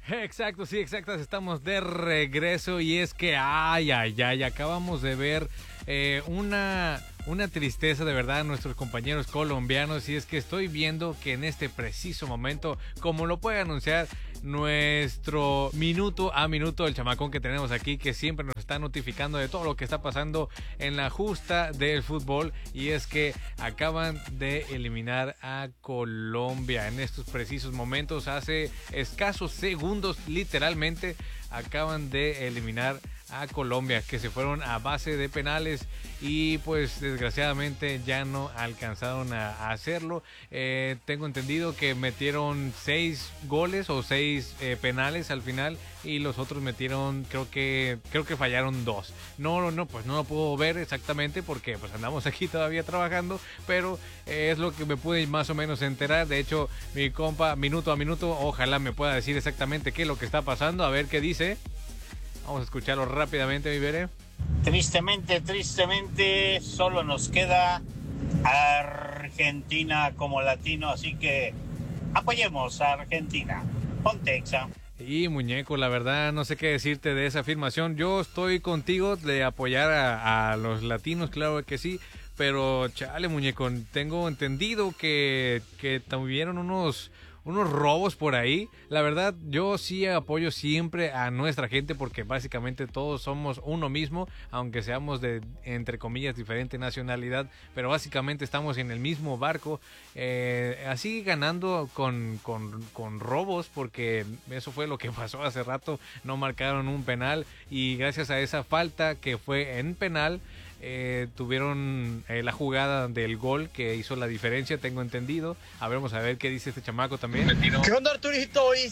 Exacto, sí, exactas, estamos de regreso y es que, acabamos de ver una tristeza de verdad a nuestros compañeros colombianos y es que estoy viendo que en este preciso momento, como lo puede anunciar nuestro minuto a minuto, el chamacón que tenemos aquí, que siempre nos está notificando de todo lo que está pasando en la justa del fútbol, y es que acaban de eliminar a Colombia en estos precisos momentos, hace escasos segundos, literalmente acaban de eliminar a Colombia, que se fueron a base de penales y pues desgraciadamente ya no alcanzaron a hacerlo. Tengo entendido que metieron 6 goles o 6 penales al final y los otros metieron, creo que fallaron 2. Pues no lo puedo ver exactamente porque pues andamos aquí todavía trabajando, pero es lo que me pude más o menos enterar. De hecho, mi compa minuto a minuto, ojalá me pueda decir exactamente qué es lo que está pasando, a ver qué dice. Vamos a escucharlo rápidamente, mi Bere. Tristemente, solo nos queda Argentina como latino, así que apoyemos a Argentina. Ponte, Exa. Y muñeco, la verdad no sé qué decirte de esa afirmación. Yo estoy contigo de apoyar a los latinos, claro que sí, pero chale, muñeco, tengo entendido que tuvieron unos robos por ahí. La verdad, yo sí apoyo siempre a nuestra gente porque básicamente todos somos uno mismo, aunque seamos de, entre comillas, diferente nacionalidad, pero básicamente estamos en el mismo barco, así ganando con robos, porque eso fue lo que pasó hace rato. No marcaron un penal y gracias a esa falta que fue en penal, tuvieron la jugada del gol que hizo la diferencia, tengo entendido. Vamos a ver qué dice este chamaco también. ¿Qué onda, Arturito? Y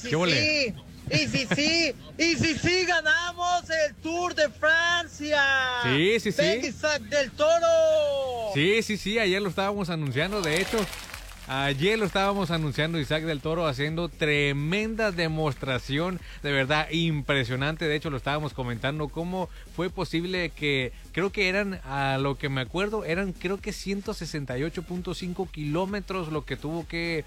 si sí ganamos el Tour de Francia. Sí. Venga, Isaac del Toro. Sí, ayer lo estábamos anunciando, de hecho. Ayer lo estábamos anunciando, Isaac del Toro haciendo tremenda demostración, de verdad impresionante. De hecho lo estábamos comentando cómo fue posible que, creo que eran, a lo que me acuerdo, eran creo que 168.5 kilómetros lo que tuvo que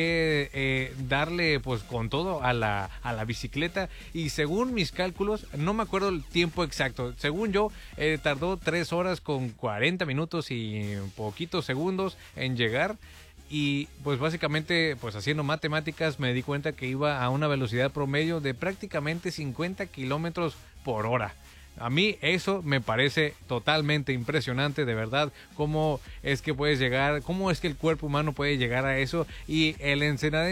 darle pues con todo a la bicicleta, y según mis cálculos, no me acuerdo el tiempo exacto, según yo tardó 3 horas con 40 minutos y poquitos segundos en llegar. Y pues básicamente, pues haciendo matemáticas me di cuenta que iba a una velocidad promedio de prácticamente 50 kilómetros por hora. A mí eso me parece totalmente impresionante, de verdad, cómo es que puedes llegar, cómo es que el cuerpo humano puede llegar a eso. Y el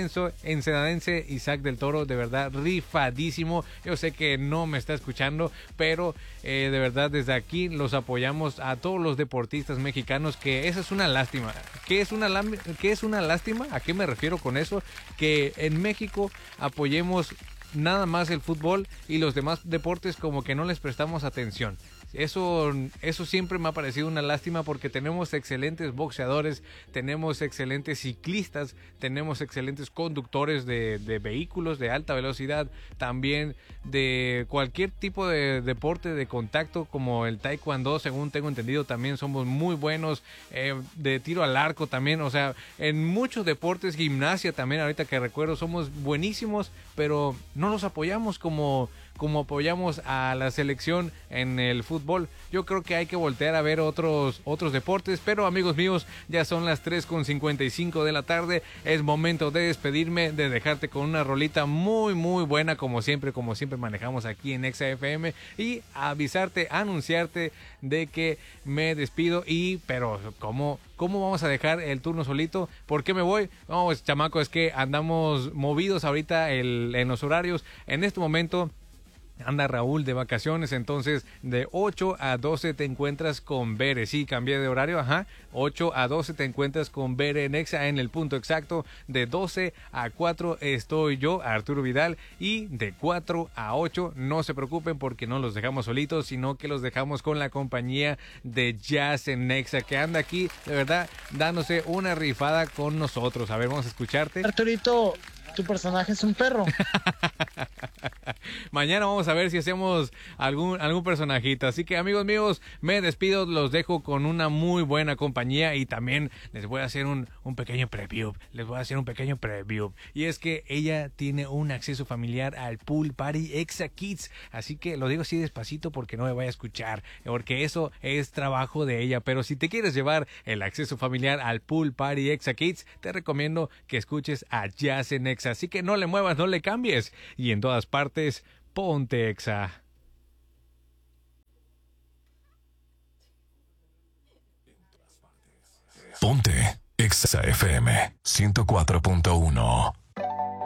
ensenadense Isaac del Toro, de verdad, rifadísimo. Yo sé que no me está escuchando, pero de verdad desde aquí los apoyamos a todos los deportistas mexicanos, que esa es una lástima. ¿Qué es una lástima? ¿A qué me refiero con eso? Que en México apoyemos nada más el fútbol y los demás deportes como que no les prestamos atención. Eso siempre me ha parecido una lástima porque tenemos excelentes boxeadores, tenemos excelentes ciclistas, tenemos excelentes conductores de vehículos de alta velocidad, también de cualquier tipo de deporte de contacto como el taekwondo, según tengo entendido, también somos muy buenos, de tiro al arco también, o sea, en muchos deportes, gimnasia también, ahorita que recuerdo, somos buenísimos, pero no los apoyamos como apoyamos a la selección en el fútbol. Yo creo que hay que voltear a ver otros deportes, pero amigos míos, ya son las 3:55 de la tarde, es momento de despedirme, de dejarte con una rolita muy muy buena, como siempre manejamos aquí en Exa FM, y anunciarte de que me despido. Pero ¿cómo vamos a dejar el turno solito? ¿Por qué me voy? No, pues chamaco, es que andamos movidos ahorita en los horarios. En este momento anda Raúl de vacaciones, entonces de 8 a 12 te encuentras con Bere. Sí, cambié de horario, 8 a 12 te encuentras con Bere en Exa en el punto exacto. De 12 a 4 estoy yo, Arturo Vidal, y de 4 a 8 no se preocupen porque no los dejamos solitos, sino que los dejamos con la compañía de Jazz en Exa, que anda aquí, de verdad, dándose una rifada con nosotros. A ver, vamos a escucharte. Arturito, tu personaje es un perro. Mañana vamos a ver si hacemos algún personajito. Así que, amigos míos, me despido, los dejo con una muy buena compañía y también les voy a hacer un pequeño preview. Y es que ella tiene un acceso familiar al Pool Party Exa Kids. Así que lo digo así despacito porque no me vaya a escuchar, porque eso es trabajo de ella. Pero si te quieres llevar el acceso familiar al Pool Party Exa Kids, te recomiendo que escuches a Jazz en Exa. Así que no le muevas, no le cambies. Y en todas partes, ponte Exa. Ponte Exa FM 104.1.